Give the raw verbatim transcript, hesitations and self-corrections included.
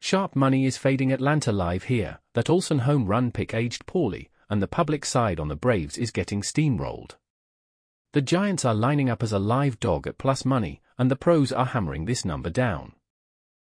Sharp money is fading. Atlanta Live here. That Olsen home run pick aged poorly, and the public side on the Braves is getting steamrolled. The Giants are lining up as a live dog at plus money, and the pros are hammering this number down.